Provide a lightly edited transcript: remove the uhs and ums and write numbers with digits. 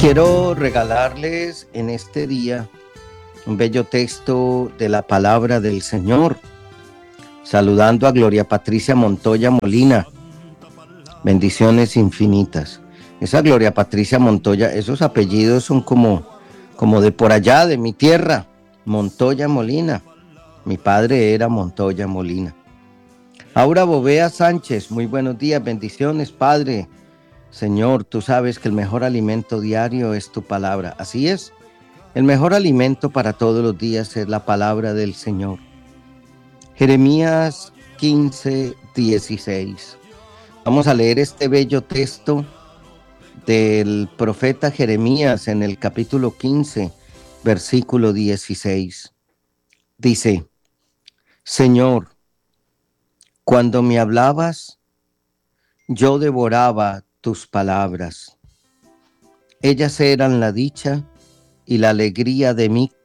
Quiero regalarles en este día un bello texto de la palabra del Señor, saludando a Gloria Patricia Montoya Molina. Bendiciones infinitas. Esa Gloria Patricia Montoya, esos apellidos son como de por allá, de mi tierra, Montoya Molina. Mi padre era Montoya Molina. Aura Bovea Sánchez, muy buenos días, bendiciones, Padre. Señor, tú sabes que el mejor alimento diario es tu palabra. Así es, el mejor alimento para todos los días es la palabra del Señor. Jeremías 15:16. Vamos a leer este bello texto del profeta Jeremías en el capítulo 15, versículo 16. Dice: Señor, cuando me hablabas, yo devoraba tus palabras. Ellas eran la dicha y la alegría de mi